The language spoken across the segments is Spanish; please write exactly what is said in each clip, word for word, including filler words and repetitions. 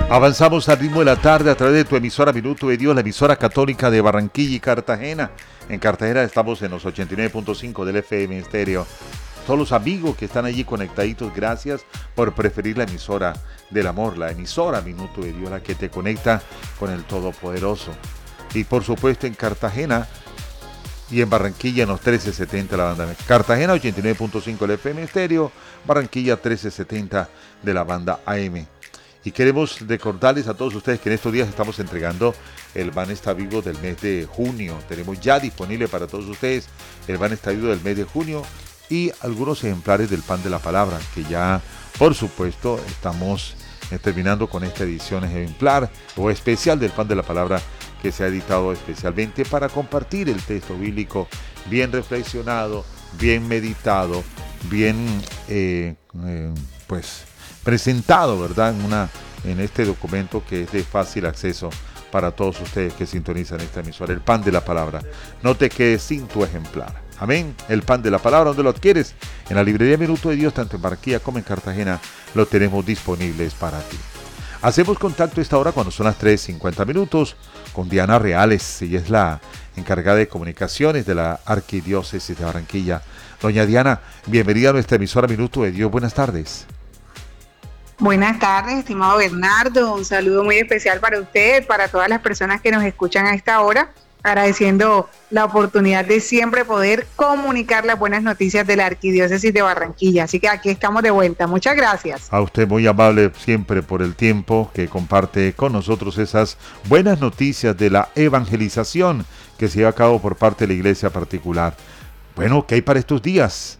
Avanzamos al ritmo de la tarde a través de tu emisora Minuto de Dios, la emisora católica de Barranquilla y Cartagena. En Cartagena estamos en los ochenta y nueve punto cinco del F M estéreo. Todos los amigos que están allí conectaditos, gracias por preferir la emisora del amor, la emisora Minuto de Dios, la que te conecta con el Todopoderoso. Y por supuesto en Cartagena y en Barranquilla en los trece setenta la banda. Cartagena ochenta y nueve punto cinco del F M estéreo, Barranquilla trece setenta de la banda A M. Y queremos recordarles a todos ustedes que en estos días estamos entregando el Ban Está Vivo del mes de junio. Tenemos ya disponible para todos ustedes el Ban Está Vivo del mes de junio y algunos ejemplares del Pan de la Palabra, que ya, por supuesto, estamos eh, terminando con esta edición ejemplar o especial del Pan de la Palabra, que se ha editado especialmente para compartir el texto bíblico bien reflexionado, bien meditado, bien, eh, eh, pues... presentado, ¿verdad? En, una, en este documento que es de fácil acceso para todos ustedes que sintonizan esta emisora, el Pan de la Palabra. No te quedes sin tu ejemplar. Amén. El Pan de la Palabra, ¿dónde lo adquieres? En la librería Minuto de Dios, tanto en Barranquilla como en Cartagena, lo tenemos disponibles para ti. Hacemos contacto a esta hora cuando son las tres cincuenta minutos con Diana Reales. Ella es la encargada de comunicaciones de la Arquidiócesis de Barranquilla. Doña Diana, bienvenida a nuestra emisora Minuto de Dios. Buenas tardes. Buenas tardes, estimado Bernardo. Un saludo muy especial para usted, para todas las personas que nos escuchan a esta hora, agradeciendo la oportunidad de siempre poder comunicar las buenas noticias de la Arquidiócesis de Barranquilla. Así que aquí estamos de vuelta. Muchas gracias. A usted muy amable siempre por el tiempo que comparte con nosotros esas buenas noticias de la evangelización que se lleva a cabo por parte de la iglesia particular. Bueno, ¿qué hay para estos días?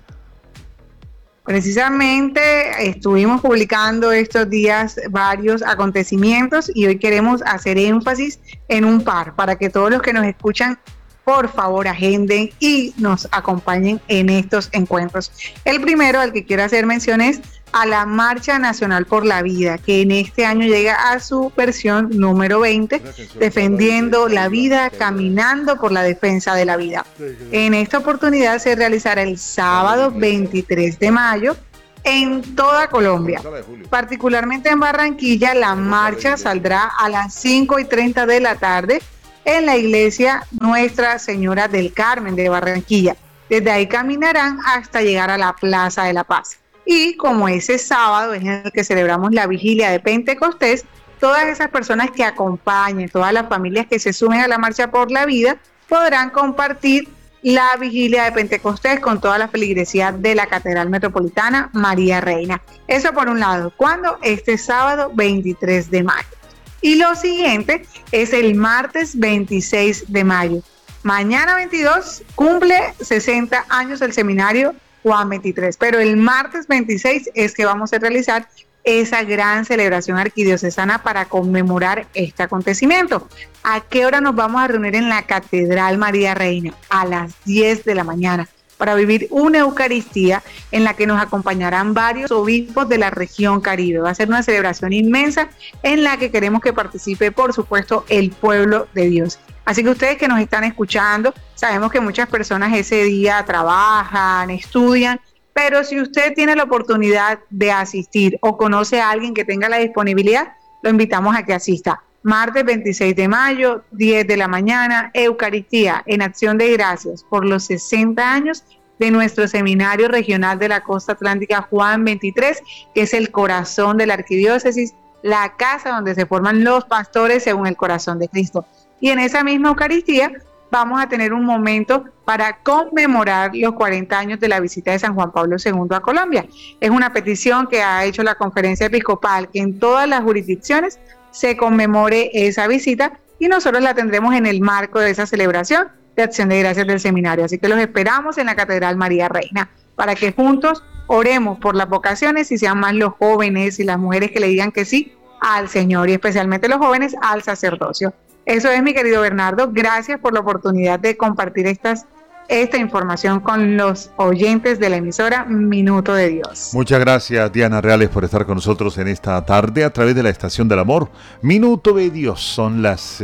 Precisamente estuvimos publicando estos días varios acontecimientos y hoy queremos hacer énfasis en un par para que todos los que nos escuchan, por favor, agenden y nos acompañen en estos encuentros. El primero al que quiero hacer mención es a la Marcha Nacional por la Vida, que en este año llega a su versión número veinte, defendiendo la vida, caminando por la defensa de la vida. En esta oportunidad se realizará el sábado veintitrés de mayo en toda Colombia. Particularmente en Barranquilla, la marcha saldrá a las cinco y treinta de la tarde en la iglesia Nuestra Señora del Carmen de Barranquilla. Desde ahí caminarán hasta llegar a la Plaza de la Paz. Y como ese sábado es en el que celebramos la vigilia de Pentecostés, todas esas personas que acompañen, todas las familias que se sumen a la Marcha por la Vida, podrán compartir la vigilia de Pentecostés con toda la feligresía de la Catedral Metropolitana María Reina. Eso por un lado. ¿Cuándo? Este sábado veintitrés de mayo. Y lo siguiente es el martes veintiséis de mayo. Mañana veintidós cumple sesenta años el seminario Juan veintitrés, pero el martes veintiséis es que vamos a realizar esa gran celebración arquidiocesana para conmemorar este acontecimiento. ¿A qué hora nos vamos a reunir en la Catedral María Reina? A las diez de la mañana, para vivir una Eucaristía en la que nos acompañarán varios obispos de la región Caribe. Va a ser una celebración inmensa en la que queremos que participe, por supuesto, el pueblo de Dios. Así que ustedes que nos están escuchando, sabemos que muchas personas ese día trabajan, estudian, pero si usted tiene la oportunidad de asistir o conoce a alguien que tenga la disponibilidad, lo invitamos a que asista. Martes veintiséis de mayo, diez de la mañana, Eucaristía en acción de gracias por los sesenta años de nuestro Seminario Regional de la Costa Atlántica Juan veintitrés, que es el corazón de la arquidiócesis, la casa donde se forman los pastores según el corazón de Cristo. Y en esa misma Eucaristía vamos a tener un momento para conmemorar los cuarenta años de la visita de San Juan Pablo segundo a Colombia. Es una petición que ha hecho la Conferencia Episcopal, que en todas las jurisdicciones se conmemore esa visita y nosotros la tendremos en el marco de esa celebración de Acción de Gracias del Seminario. Así que los esperamos en la Catedral María Reina para que juntos oremos por las vocaciones y sean más los jóvenes y las mujeres que le digan que sí al Señor y especialmente los jóvenes al sacerdocio. Eso es, mi querido Bernardo. Gracias por la oportunidad de compartir estas, esta información con los oyentes de la emisora Minuto de Dios. Muchas gracias, Diana Reales, por estar con nosotros en esta tarde a través de la Estación del Amor. Minuto de Dios. Son las eh,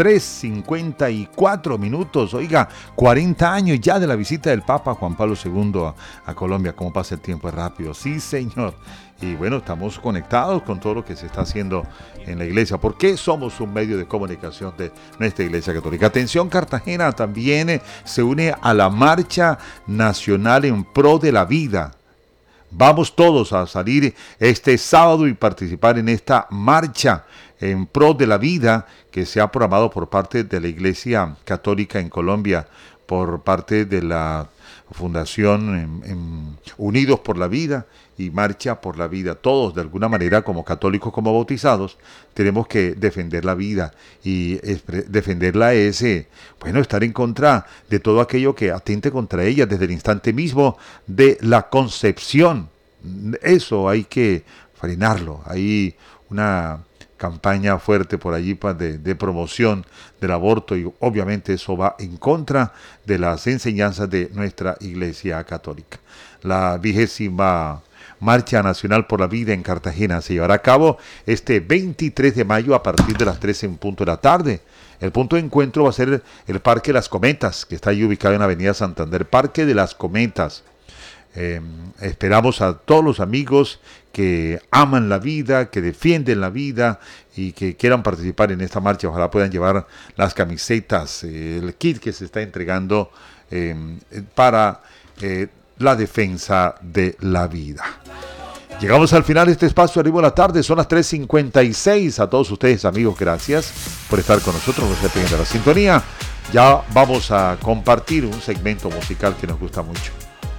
tres cincuenta y cuatro minutos. Oiga, cuarenta años ya de la visita del Papa Juan Pablo segundo a, a Colombia. ¿Cómo pasa el tiempo? Es rápido. Sí, señor. Y bueno, estamos conectados con todo lo que se está haciendo en la iglesia. ¿Por qué somos un medio de comunicación de nuestra iglesia católica? Atención, Cartagena también eh, se une a la marcha nacional en pro de la vida. Vamos todos a salir este sábado y participar en esta marcha en pro de la vida que se ha programado por parte de la Iglesia Católica en Colombia, por parte de la Fundación en, en Unidos por la Vida y Marcha por la Vida. Todos, de alguna manera, como católicos, como bautizados, tenemos que defender la vida, y defenderla es, eh, bueno, estar en contra de todo aquello que atente contra ella desde el instante mismo de la concepción. Eso hay que frenarlo. Hay una campaña fuerte por allí de, de promoción del aborto, y obviamente eso va en contra de las enseñanzas de nuestra Iglesia Católica. La vigésima Marcha Nacional por la Vida en Cartagena se llevará a cabo este veintitrés de mayo a partir de las trece en punto de la tarde. El punto de encuentro va a ser el Parque de las Cometas, que está ahí ubicado en la Avenida Santander. Parque de las Cometas. Eh, esperamos a todos los amigos que aman la vida, que defienden la vida y que quieran participar en esta marcha. Ojalá puedan llevar las camisetas, eh, el kit que se está entregando eh, para eh, la defensa de la vida. Llegamos al final de este espacio Arriba de la Tarde, son las tres cincuenta y seis. A todos ustedes, amigos, gracias por estar con nosotros, no se pierdan de la sintonía. Ya vamos a compartir un segmento musical que nos gusta mucho.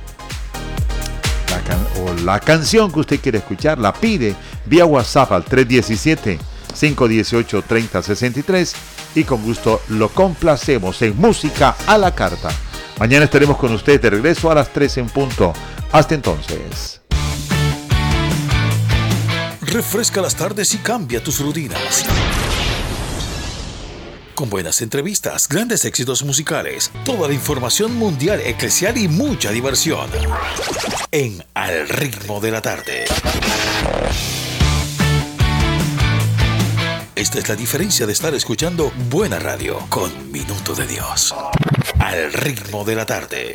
La can- o la canción que usted quiere escuchar, la pide vía WhatsApp al tres diecisiete, cinco dieciocho, treinta sesenta y tres y con gusto lo complacemos en Música a la Carta. Mañana estaremos con usted de regreso a las tres en punto. Hasta entonces. Refresca las tardes y cambia tus rutinas. Con buenas entrevistas, grandes éxitos musicales, toda la información mundial, eclesial y mucha diversión. En Al Ritmo de la Tarde. Esta es la diferencia de estar escuchando buena radio con Minuto de Dios. Al Ritmo de la Tarde.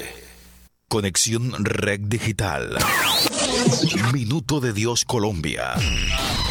Conexión Red Digital. Minuto de Dios Colombia.